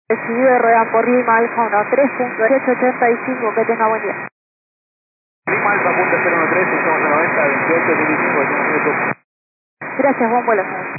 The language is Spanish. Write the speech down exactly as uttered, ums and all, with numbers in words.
Recibido de Rueda por Lima Alfa uno tres punto ocho ochenta y cinco, que tenga buen día. Lima Alfa punto cero uno tres, estamos a noventa, veintiocho, veinticinco, minutos. Gracias, buen vuelo.